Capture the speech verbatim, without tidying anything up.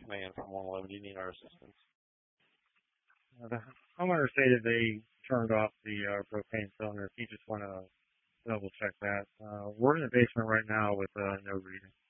command from one eleven. Do you need our assistance? Uh, the homeowner stated they turned off the uh, propane cylinder. If you just want to double check that. Uh, we're in the basement right now with uh, no reading.